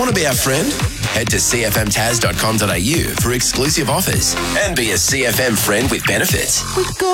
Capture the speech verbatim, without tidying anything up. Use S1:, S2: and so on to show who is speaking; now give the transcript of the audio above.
S1: Want to be our friend? Head to c f m taz dot com dot a u for exclusive offers and be a C F M friend with benefits.
S2: We go